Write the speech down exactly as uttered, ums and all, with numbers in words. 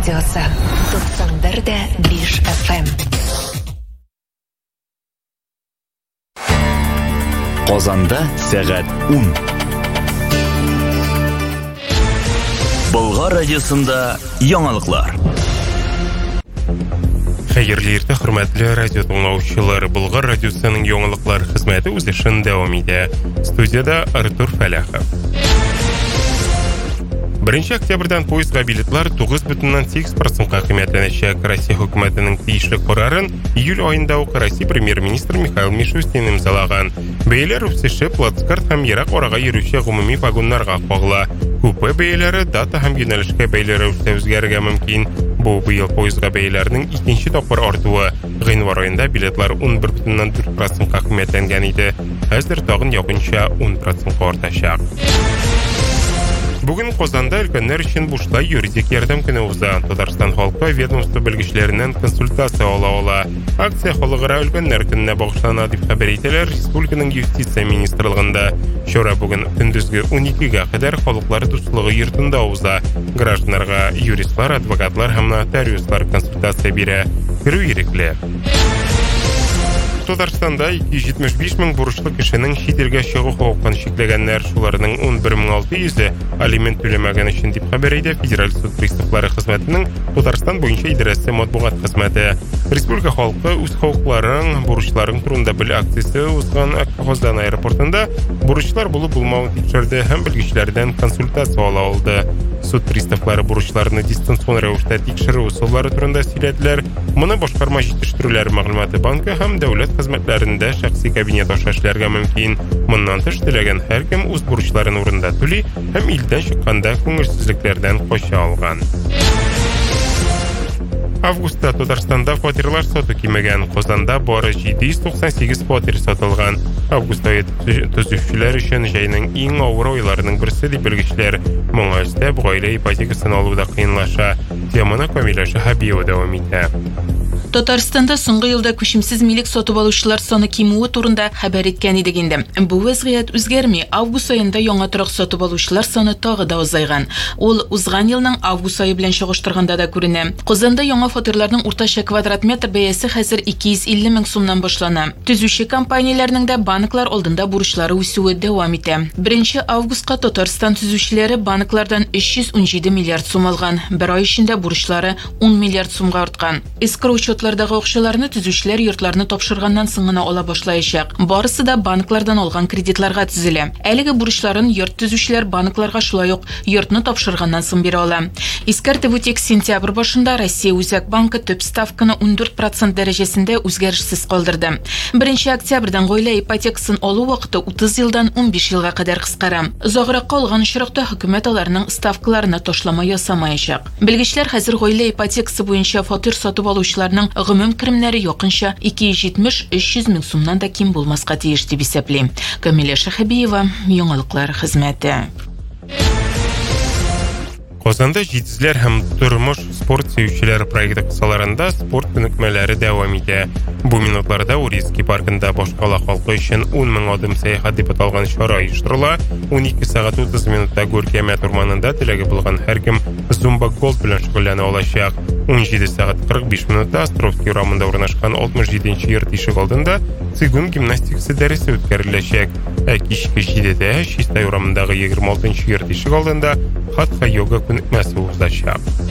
радиосы туксан бер дә биш эф эм. Казанда сәгать ун. Болгар радиосында яңалыклар. Хәерле иртә, хөрмәтле радио тыңлаучылар. Болгар радиосының яңалыклар хезмәте үз эшен дәвам итә. Студияда Артур Фәләхов. Беренче октябрьдән поездга билетлар тугыз бөтеннән сигез процентка кыйммәтләнәчәк. Россия хөкүмәтенең тиешле карарын июль аенда ук Россия премьер-министры Михаил Мишустин имзалаган. Бәяләр үсеше плацкарт һәм ерак арага йөрүче гомуми вагоннарга кагыла. Купе бәяләре дата һәм юнәлешкә бәйле рәвештә үзгәрергә мөмкин. Бу быел поездга бәяләренең икенче тапкыр артуы. Гыйнвар аенда билетлар ун бер бөтеннән дүрт процентка кыйммәтләнгән иде. Хәзер тагын якынча ун процентка артачак. Бүген Казанда өлкәннәр өчен бушлай юридик ярдәм көне уза. Татарстан халкы ведомство белгечләреннән консультация ала ала. Акция халыкара өлкәннәр көненә багышлана дип хәбәр итәләр республиканың юстиция министрлыгында. Чара бүген көндезге ун икегә кадәр халыклар дуслыгы йортында уза. Гражданнарга юристлар, адвокатлар һәм нотариуслар консультация бирә. Керү ирекле. Татарстанда ике йөз җитмеш биш мең бурычлы кешенең чит илгә чыгу хокукын чикләгәннәр, шуларның ун бер мең алты йөзе алимент түләмәгән өчен дип хәбәр итә Федераль суд приставлары хезмәтенең Татарстан буенча идарәсе матбугат хезмәте. Республика халкы үз хокукларын, бурычларын турында бел акциясе узган Казан аэропортында бурычлар булып булмавын тикшерде һәм белгечләрдән консультация ала алды. Суд приставлары бурычларны дистанцион рәвештә тикшерү усуллары турында сөйләделәр. Моны башкарма җитештерүләр мәгълүматы банкы һәм дәүләт хезмәтләрендә шәхси кабинет аша эшләргә мөмкин. Моннан тыш теләгән һәркем үз бурычларын урында түли һәм илдән чыкканда күңелсезлекләрдән кача алган. Августта Татарстанда фатирлар сату кимәгән. Казанда бары җиде йөз туксан сигез фатир сатылган. Август ае төзүчеләр өчен җәйнең иң авыр айларының берсе дип белгечләр. Моңа өстәп гаилә ипотекасын алуда кыенлаша. Теманы Камилә Шәһәбиева дәвам итә. Татарстанда соңгы елда күчемсез милек сатып алучылар саны кимүе турында хәбәр иткән идек инде. Бу вазгыять үзгәрми. Август аенда яңа торак сатып алучылар саны тагы да азайган. Ул узган елның август ае белән чагыштырганда да күренә. Казанда яңа фатирларның уртача квадрат метр бәясе хәзер ике йөз илле мең сумнан башлана. Төзүче компанияләрнең дә банклар алдында бурычлары үсүе дәвам итә. беренче августка Татарстан төзүчеләре банклардан өч йөз ун җиде миллиард сум алган. Бер ай эчендә бурычлары ун миллиард сумга арткан. Эскроу счетлардагы акчаларны төзүчеләр йортларны тапшырганнан соң гына ала башлаячак. Барысы да банклардан алган кредитларга төзелә. Әлеге бурычларын йорт төзүчеләр банкларга шулай ук йортны тапшырганнан соң бирә ала. Искәртеп үтик, сентябрь башында Россия Үзәк банкы төп ставканы ун дүрт процент дәрәҗәсендә үзгәрешсез калдырды. беренче октябрьдән гаилә ипотекасын алу вакыты утыз елдан ун биш елга кадәр кыскара. Озагракка алган очракта хөкүмәт аларның ставкаларына ташлама ясамаячак. Белгечләр хәзер гаилә ипотекасы буенча фатир сатып алучыларның гомум киремнәре якынча ике йөз җитмеш - өч йөз мең сумнан да ким булмаска тиеш дип исәпли. Камилә Шәһәбиева, яңалыклар хезмәте. Казанда җитезләр һәм тормыш спорт сөючеләр проекты кысаларында спорт күнекмәләре дәвам итә. Бу минутларда Урицкий паркында башкала халкы өчен ун мең адым сәяхәт дип аталган чара оештырыла. ун ике сәгать утыз минутта Гуркиямәт урманында теләге булган һәркем зумба голд белән шөгыльләнә алачак. ун җиде сәгать кырык биш минутта Островский урамында урнашкан алтмыш җиденче йорт ишек алдында цигун гимнастикасы дәресе үткәреләчәк. Ә кичке җидедә Чистай урамындагы егерме алтынчы йорт ишек алдында хатха йога күнекмәсе узачак.